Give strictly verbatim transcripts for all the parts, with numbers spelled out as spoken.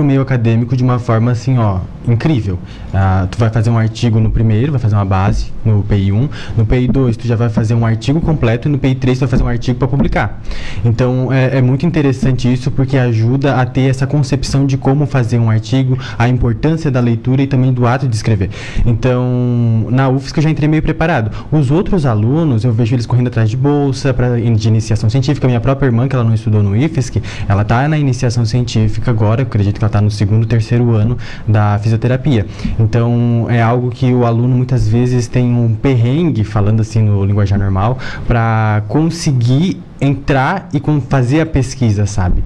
meio acadêmico de uma forma assim, ó, incrível. Ah, tu vai fazer um artigo no primeiro, vai fazer uma base no P I um, no P I dois tu já vai fazer um artigo completo e no P I três tu vai fazer um artigo para publicar. Então é, é muito interessante isso porque ajuda a ter essa concepção de como fazer um artigo, a importância da leitura e também do ato de escrever. Então, na U F S C eu já entrei meio preparado. Os outros alunos, eu vejo eles correndo atrás de bolsa pra, de iniciação científica. Minha própria irmã, que ela não estudou no I F S C, ela está na iniciação científica agora, eu acredito que ela está no segundo, terceiro ano da fisioterapia. Então, é algo que o aluno muitas vezes tem um perrengue, falando assim no linguajar normal, para conseguir entrar e fazer a pesquisa, sabe?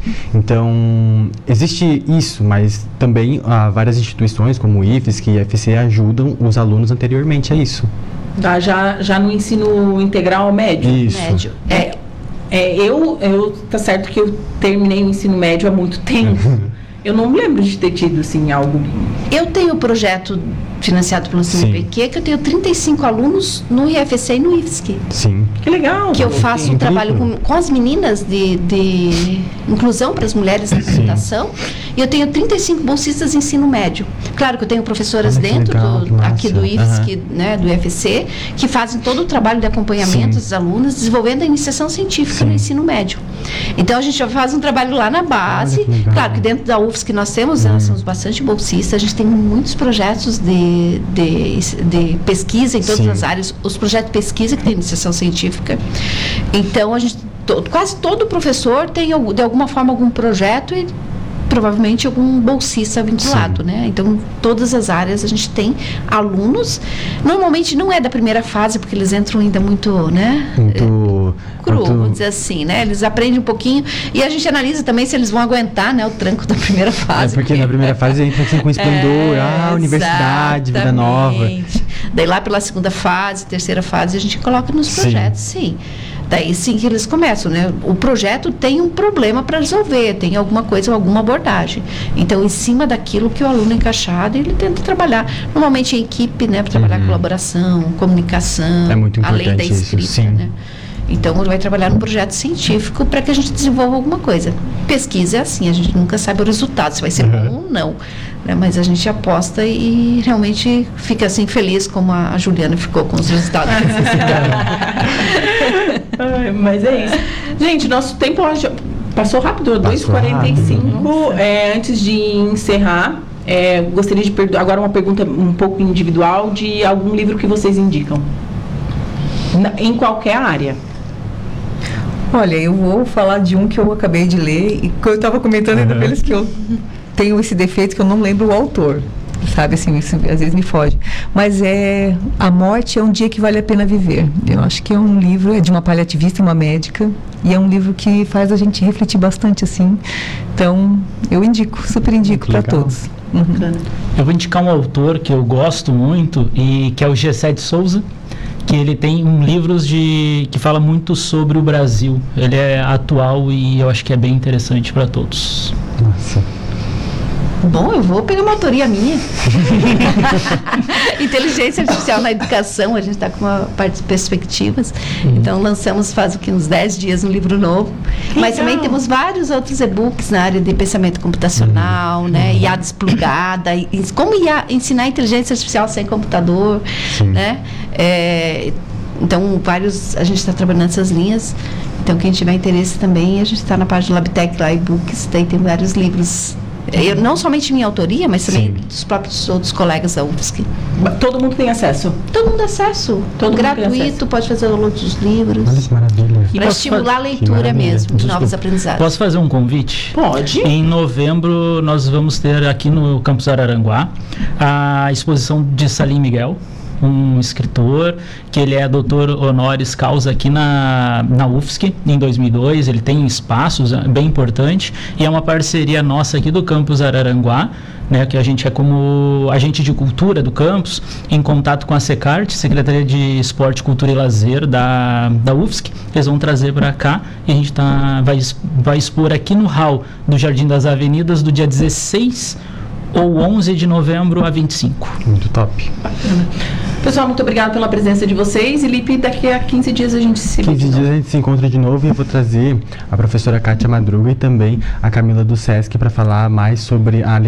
Então, existe isso, mas também ah, várias instituições como o I F S C e I F C ajudam os alunos anteriormente a isso. Tá, já, já no ensino integral médio? Isso. Médio. É, é, eu, eu, tá certo que eu terminei o ensino médio há muito tempo. Eu não me lembro de ter tido, assim, algo... Eu tenho um projeto financiado pelo C N P Q, que eu tenho trinta e cinco alunos no I F C e no I F S C. Sim. Que legal. Que eu faço um trabalho com, com as meninas de, de inclusão para as mulheres na computação. E eu tenho trinta e cinco bolsistas de ensino médio. Claro que eu tenho professoras ah, dentro legal, do, aqui do I F S C, uhum. né, do I F C, que fazem todo o trabalho de acompanhamento dos alunos, desenvolvendo a iniciação científica Sim. no ensino médio. Então, a gente já faz um trabalho lá na base. Ah, claro que dentro da U F S C que nós temos, hum. nós somos bastante bolsistas, a gente tem muitos projetos de, de, de pesquisa em todas Sim. as áreas, os projetos de pesquisa que tem iniciação científica. Então, a gente, to, quase todo professor tem, de alguma forma, algum projeto e provavelmente algum bolsista vinculado, Sim. né? Então, todas as áreas a gente tem alunos, normalmente não é da primeira fase, porque eles entram ainda muito, né? Muito... cru, muito... vamos dizer assim, né? Eles aprendem um pouquinho e a gente analisa também se eles vão aguentar, né, o tranco da primeira fase. É, porque, porque... na primeira fase entra assim com esplendor, é, ah, universidade, vida nova. Daí lá pela segunda fase, terceira fase, a gente coloca nos projetos, sim. sim. Daí sim que eles começam, né? O projeto tem um problema para resolver, tem alguma coisa, alguma abordagem. Então, em cima daquilo que o aluno é encaixado, ele tenta trabalhar. Normalmente em equipe, né? Para trabalhar uhum. colaboração, comunicação, é muito importante além da escrita, isso, sim. né? Então, vai trabalhar num projeto científico para que a gente desenvolva alguma coisa. Pesquisa é assim, a gente nunca sabe o resultado, se vai ser uhum. bom ou não. Né? Mas a gente aposta e realmente fica assim feliz como a Juliana ficou com os resultados. Ai, mas é isso. Gente, nosso tempo passou rápido, duas e quarenta e cinco. É, antes de encerrar, é, gostaria de perguntar agora uma pergunta um pouco individual de algum livro que vocês indicam. Na, em qualquer área. Olha, eu vou falar de um que eu acabei de ler e que eu estava comentando ainda com eles que eu tenho esse defeito que eu não lembro o autor, sabe, assim, isso às vezes me foge. Mas é A Morte é um Dia que Vale a Pena Viver. Eu acho que é um livro, é de uma paliativista e uma médica, e é um livro que faz a gente refletir bastante, assim. Então, eu indico, super indico para todos. Uhum. Eu vou indicar um autor que eu gosto muito, e que é o Gessé de Souza, que ele tem um livros de que fala muito sobre o Brasil. Ele é atual e eu acho que é bem interessante para todos. Nossa. Bom, eu vou pegar uma autoria minha. Inteligência Artificial na Educação, a gente está com uma parte de perspectivas. Uhum. Então, lançamos faz o que, uns dez dias um livro novo. Mas também temos vários outros e-books na área de pensamento computacional, uhum. né? I A desplugada, e, como I A, ensinar inteligência artificial sem computador, Sim. né? É, então, vários, a gente está trabalhando nessas linhas. Então, quem tiver interesse também, a gente está na página Labtec, lá, e-books, daí tem vários livros. Eu, não somente minha autoria, mas também Sim. dos próprios outros colegas da U F S C. Todo mundo tem acesso? Todo mundo tem acesso. Todo gratuito, mundo acesso. Pode fazer download dos livros. Olha que maravilha. Para estimular a leitura mesmo, de novos aprendizados. Posso fazer um convite? Pode. Em novembro, nós vamos ter aqui no Campus Araranguá a exposição de Salim Miguel, um escritor, que ele é doutor honoris causa aqui na, na U F S C em dois mil e dois, ele tem espaços bem importantes, e é uma parceria nossa aqui do Campus Araranguá, né, que a gente é como agente de cultura do campus, em contato com a SECART, Secretaria de Esporte, Cultura e Lazer da, da U F S C. Eles vão trazer para cá e a gente tá, vai, vai expor aqui no hall do Jardim das Avenidas do dia dezesseis ou onze de novembro a vinte e cinco. Muito top. Bacana. Pessoal, muito obrigada pela presença de vocês. E Lipe, daqui a quinze dias a gente se quinze dias a gente se encontra de novo, e eu vou trazer a professora Kátia Madruga e também a Camila do SESC para falar mais sobre a